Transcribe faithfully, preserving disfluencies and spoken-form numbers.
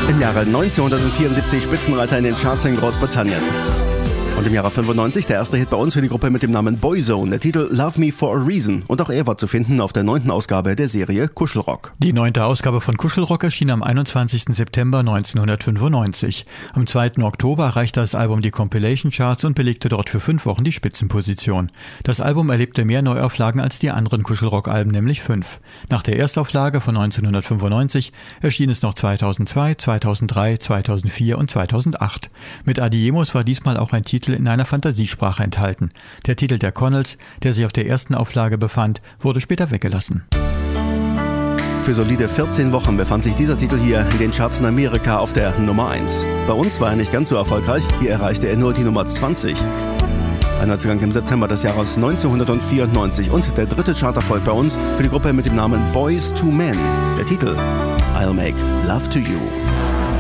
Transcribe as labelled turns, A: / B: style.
A: Im Jahre neunzehnhundertvierundsiebzig Spitzenreiter in den Charts in Großbritannien. Und im Jahre fünfundneunzig der erste Hit bei uns für die Gruppe mit dem Namen Boyzone, der Titel Love Me For A Reason. Und auch er war zu finden auf der neunten Ausgabe der Serie Kuschelrock.
B: Die neunte Ausgabe von Kuschelrock erschien am einundzwanzigsten September neunzehnhundertfünfundneunzig. Am zweiten Oktober erreichte das Album die Compilation Charts und belegte dort für fünf Wochen die Spitzenposition. Das Album erlebte mehr Neuauflagen als die anderen Kuschelrock-Alben, nämlich fünf. Nach der Erstauflage von neunzehnhundertfünfundneunzig erschien es noch zweitausendzwei, zweitausenddrei, zweitausendvier und zweitausendacht. Mit Adiemos war diesmal auch ein Titel in einer Fantasiesprache enthalten. Der Titel der Connells, der sich auf der ersten Auflage befand, wurde später weggelassen.
A: Für solide vierzehn Wochen befand sich dieser Titel hier in den Charts in Amerika auf der Nummer eins. Bei uns war er nicht ganz so erfolgreich, hier erreichte er nur die Nummer zwanzig. Ein Neuzugang im September des Jahres neunzehnhundertvierundneunzig und der dritte Charterfolg bei uns für die Gruppe mit dem Namen Boyz two Men. Der Titel I'll Make Love to You.